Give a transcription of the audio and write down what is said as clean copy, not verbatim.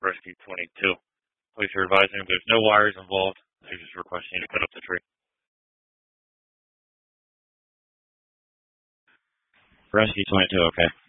Rescue 22. Police are advising there's no wires involved. They're just requesting you to cut up the tree. Rescue 22, okay.